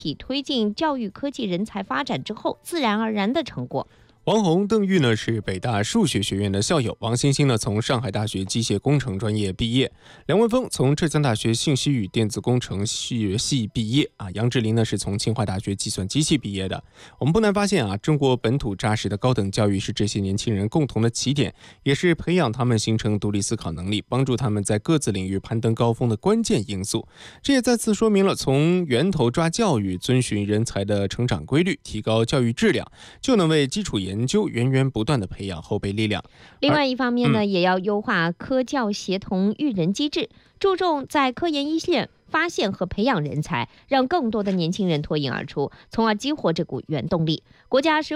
体推进教育科技人才发展之后自然而然的成果。 王红、邓玉呢是北大数学学院的校友，王欣欣呢从上海大学机械工程专业毕业，梁文峰从浙江大学信息与电子工程学系毕业杨志林呢是从清华大学计算机系毕业的。我们不难发现中国本土扎实的高等教育是这些年轻人共同的起点，也是培养他们形成独立思考能力，帮助他们在各自领域攀登高峰的关键因素。这也再次说明了从源头抓教育，遵循人才的成长规律，提高教育质量，就能为基础研究源源不断的培养后备力量。 另外一方面呢，也要优化科教协同育人机制，注重在科研一线发现和培养人才，让更多的年轻人脱颖而出，从而激活这股原动力。国家